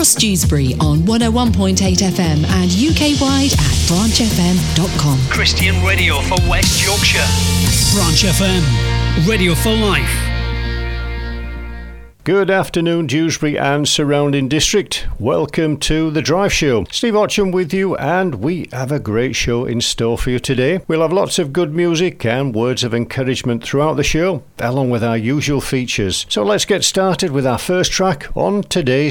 across Dewsbury on 101.8 FM and UK-wide at branchfm.com. Christian radio for West Yorkshire. Branch FM, radio for life. Good afternoon, Dewsbury and surrounding district. Welcome to The Drive Show. Steve Otcham with you, and we have a great show in store for you today. We'll have lots of good music and words of encouragement throughout the show, along with our usual features. So let's get started with our first track on today's